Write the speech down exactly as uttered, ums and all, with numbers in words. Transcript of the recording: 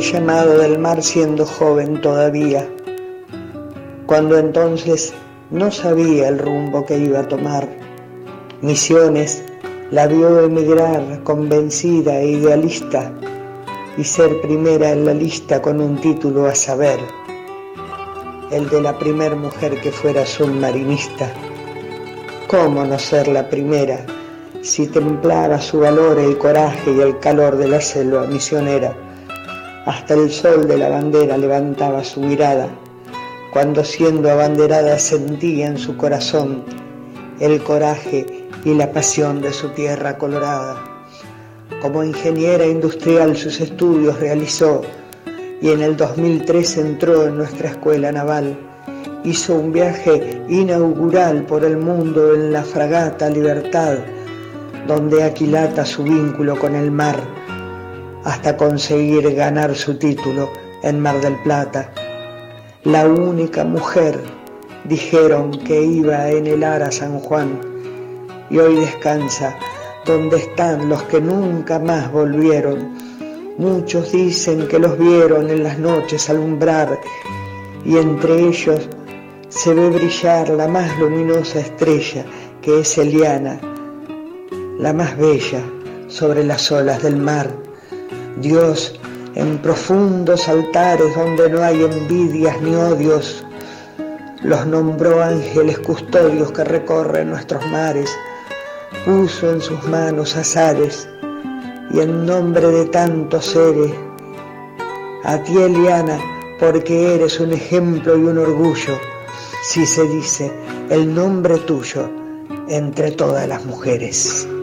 llamado del mar siendo joven todavía, cuando entonces no sabía el rumbo que iba a tomar. Misiones la vio emigrar convencida e idealista y ser primera en la lista con un título a saber, el de la primer mujer que fuera submarinista. ¿Cómo no ser la primera si templaba su valor el coraje y el calor de la selva misionera? Hasta el sol de la bandera levantaba su mirada, cuando siendo abanderada sentía en su corazón el coraje y la pasión de su tierra colorada. Como ingeniera industrial sus estudios realizó y en el dos mil tres entró en nuestra escuela naval. Hizo un viaje inaugural por el mundo en la fragata Libertad, donde aquilata su vínculo con el mar, hasta conseguir ganar su título en Mar del Plata. La única mujer, dijeron, que iba en el Ara San Juan, y hoy descansa donde están los que nunca más volvieron. Muchos dicen que los vieron en las noches alumbrar, y entre ellos se ve brillar la más luminosa estrella, que es Eliana, la más bella sobre las olas del mar. Dios, en profundos altares donde no hay envidias ni odios, los nombró ángeles custodios que recorren nuestros mares. Puso en sus manos azares y en nombre de tantos seres, a ti, Eliana, porque eres un ejemplo y un orgullo, si se dice el nombre tuyo entre todas las mujeres.